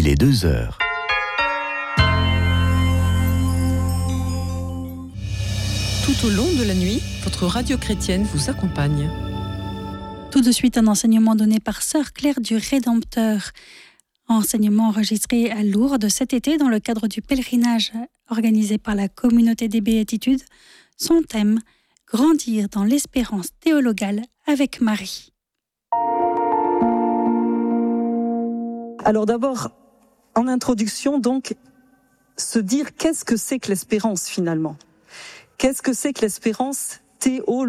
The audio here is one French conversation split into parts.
Il est 2 heures. Tout au long de la nuit, votre radio chrétienne vous accompagne. Tout de suite, un enseignement donné par Sœur Claire du Rédempteur. Enseignement enregistré à Lourdes cet été dans le cadre du pèlerinage organisé par la communauté des Béatitudes. Son thème, grandir dans l'espérance théologale avec Marie. Alors d'abord, en introduction, donc, se dire qu'est-ce que c'est que l'espérance finalement ? Qu'est-ce que c'est que l'espérance théologale ?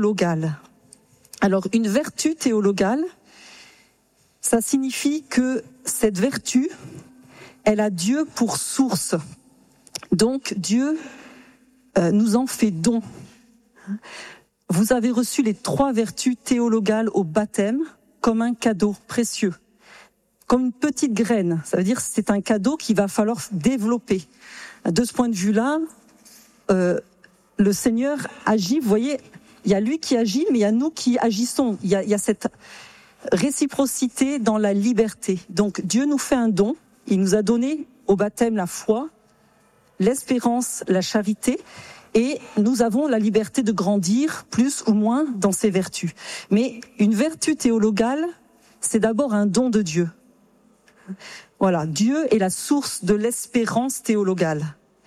Alors, une vertu théologale, ça signifie que cette vertu, elle a Dieu pour source. Donc, Dieu nous en fait don. Vous avez reçu les 3 vertus théologales au baptême comme un cadeau précieux, comme une petite graine. Ça veut dire que c'est un cadeau qu'il va falloir développer. De ce point de vue-là, le Seigneur agit, vous voyez, il y a lui qui agit, mais il y a nous qui agissons. Il y a cette réciprocité dans la liberté. Donc Dieu nous fait un don, il nous a donné au baptême la foi, l'espérance, la charité, et nous avons la liberté de grandir plus ou moins dans ces vertus. Mais une vertu théologale, c'est d'abord un don de Dieu. Voilà, Dieu est la source de l'espérance théologale.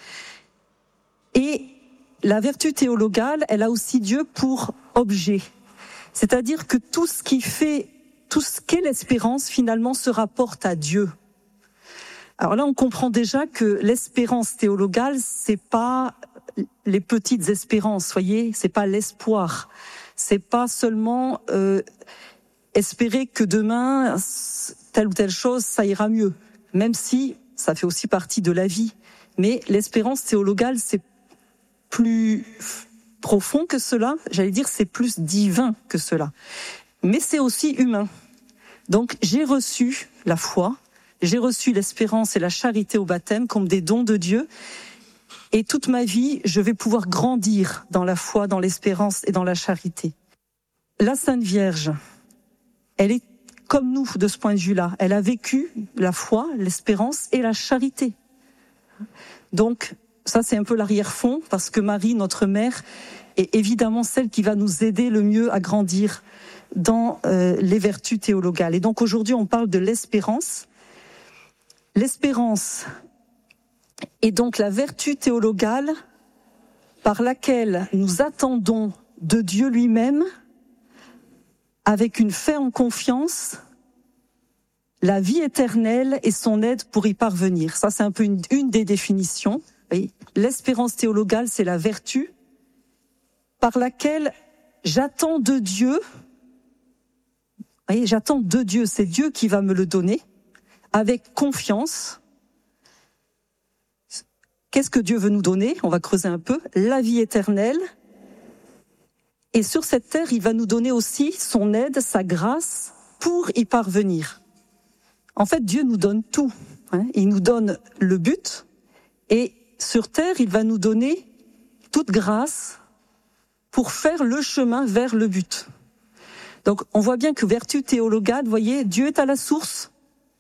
Et la vertu théologale, elle a aussi Dieu pour objet. C'est-à-dire que tout ce qu'est l'espérance, finalement, se rapporte à Dieu. Alors là, on comprend déjà que l'espérance théologale, c'est pas les petites espérances, voyez, c'est pas l'espoir. C'est pas seulement espérer que demain, telle ou telle chose, ça ira mieux. Même si ça fait aussi partie de la vie. Mais l'espérance théologale, c'est plus profond que cela, j'allais dire c'est plus divin que cela. Mais c'est aussi humain. Donc j'ai reçu la foi, j'ai reçu l'espérance et la charité au baptême comme des dons de Dieu. Et toute ma vie, je vais pouvoir grandir dans la foi, dans l'espérance et dans la charité. La Sainte Vierge, elle est comme nous de ce point de vue-là. Elle a vécu la foi, l'espérance et la charité. Donc, ça, c'est un peu l'arrière-fond, parce que Marie, notre mère, est évidemment celle qui va nous aider le mieux à grandir dans les vertus théologales. Et donc aujourd'hui, on parle de l'espérance. L'espérance est donc la vertu théologale par laquelle nous attendons de Dieu lui-même, avec une ferme confiance, la vie éternelle et son aide pour y parvenir. Ça, c'est un peu une des définitions. Oui. L'espérance théologale, c'est la vertu par laquelle j'attends de Dieu. Oui, j'attends de Dieu, c'est Dieu qui va me le donner, avec confiance. Qu'est-ce que Dieu veut nous donner ? On va creuser un peu. La vie éternelle. Et sur cette terre, il va nous donner aussi son aide, sa grâce, pour y parvenir. En fait, Dieu nous donne tout. Il nous donne le but, et sur terre, il va nous donner toute grâce pour faire le chemin vers le but. Donc, on voit bien que vertu théologale, vous voyez, Dieu est à la source,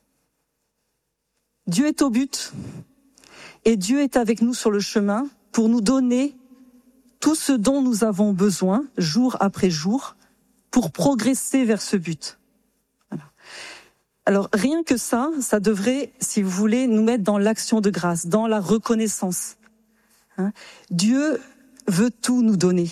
Dieu est au but, et Dieu est avec nous sur le chemin pour nous donner tout ce dont nous avons besoin, jour après jour, pour progresser vers ce but. Voilà. Alors, rien que ça devrait, si vous voulez, nous mettre dans l'action de grâce, dans la reconnaissance. Dieu veut tout nous donner.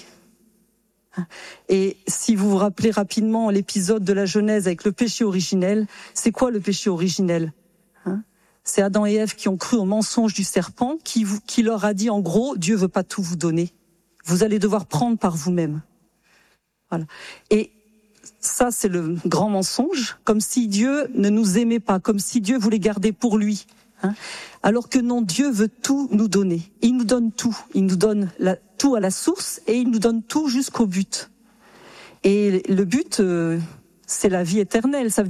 Et si vous vous rappelez rapidement l'épisode de la Genèse avec le péché originel, c'est quoi le péché originel ? C'est Adam et Ève qui ont cru au mensonge du serpent, qui leur a dit en gros, Dieu veut pas tout vous donner. Vous allez devoir prendre par vous-même. Voilà. Et ça, c'est le grand mensonge, comme si Dieu ne nous aimait pas, comme si Dieu voulait garder pour lui. Alors que non, Dieu veut tout nous donner. Il nous donne tout. Il nous donne tout à la source et il nous donne tout jusqu'au but. Et le but, c'est la vie éternelle. Ça veut